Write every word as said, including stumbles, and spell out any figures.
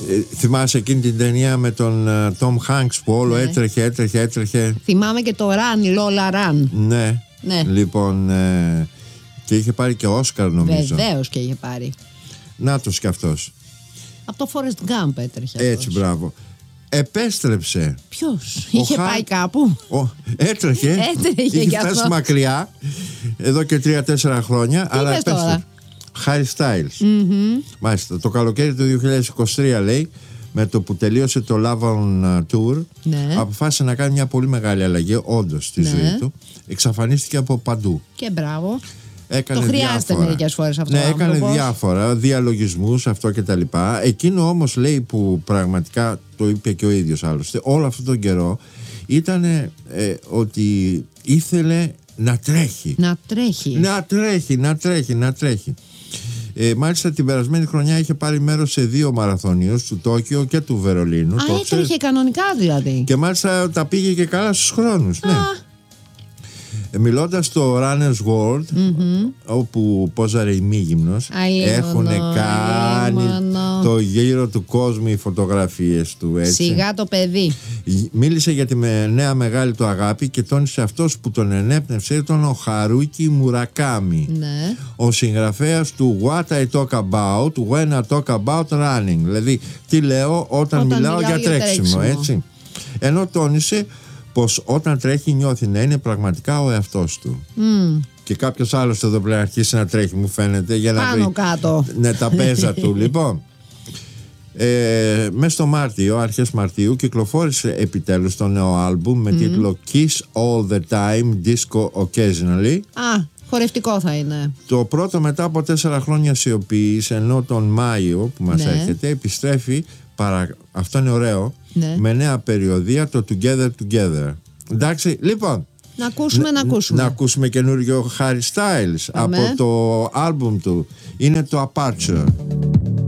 Ε, θυμάσαι εκείνη την ταινία με τον Τόμ uh, Χάνκς που όλο ναι. έτρεχε, έτρεχε, έτρεχε. Θυμάμαι και το Run, Lola Run. Ναι, ναι. Λοιπόν, ε, και είχε πάρει και Όσκαρ νομίζω. Βεβαίως και είχε πάρει. Νάτος κι αυτός. Από το Forrest Gump έτρεχε. Έτσι, αυτός. Μπράβο. Επέστρεψε. Ποιος, είχε χα... πάει κάπου. Ο... Έτρεχε. Έτρεχε είχε φτάσει μακριά εδώ και τρία-τέσσερα χρόνια. Τι αλλά επέστρεψε. Τώρα? Harry Styles. Mm-hmm. Μάλιστα. Το καλοκαίρι του δύο χιλιάδες είκοσι τρία λέει, με το που τελείωσε το Love on Tour, ναι. αποφάσισε να κάνει μια πολύ μεγάλη αλλαγή, όντως, στη ναι. ζωή του. Εξαφανίστηκε από παντού. Και μπράβο. Έκανε το χρειάζεται μερικές φορές αυτό. Ναι, έκανε άνθρωπος. διάφορα, διαλογισμούς, αυτό και τα λοιπά. Εκείνο όμως λέει που πραγματικά το είπε και ο ίδιος άλλωστε, όλο αυτόν τον καιρό ήταν ε, ότι ήθελε να τρέχει. Να τρέχει. Να τρέχει, να τρέχει, να τρέχει. Ε, μάλιστα την περασμένη χρονιά είχε πάρει μέρος σε δύο μαραθωνίους, του Τόκιο και του Βερολίνου. Α, έτρεχε κανονικά δηλαδή. Και μάλιστα τα πήγε και καλά στους χρόνους. Ναι. Μιλώντας στο Runner's World, mm-hmm. όπου πόζαρε η Μίγυμνος, έχουν κάνει το γύρο του κόσμου οι φωτογραφίες του, έτσι. Σιγά το παιδί. Μίλησε για τη νέα μεγάλη του αγάπη και τόνισε αυτός που τον ενέπνευσε ήταν ο Χαρούκι Μουρακάμι, ναι. ο συγγραφέας του What I Talk About When I Talk About Running, δηλαδή τι λέω όταν, όταν μιλάω, μιλάω για, για τρέξιμο, τρέξιμο, έτσι. Ενώ τόνισε πως όταν τρέχει νιώθει να είναι πραγματικά ο εαυτός του. Mm. Και κάποιος άλλος εδώ πρέπει να αρχίσει να τρέχει, μου φαίνεται, για να πάνω βρει κάτω. Ναι, τα πέζα του. Λοιπόν, ε, μέσα στο Μάρτιο, αρχές Μαρτίου, κυκλοφόρησε επιτέλους το νέο άλμπουμ με mm. τίτλο Kiss All The Time, Disco Occasionally. Α, χορευτικό θα είναι. Το πρώτο μετά από τέσσερα χρόνια σιωπής, ενώ τον Μάιο που μας ναι. έρχεται επιστρέφει, παρα... αυτό είναι ωραίο, ναι. με νέα περιοδία, το Together Together. Εντάξει, λοιπόν, να ακούσουμε, να ακούσουμε. Να ακούσουμε καινούριο Harry Styles. Αμέ. Από το άλμπουμ του. Είναι το Aperture.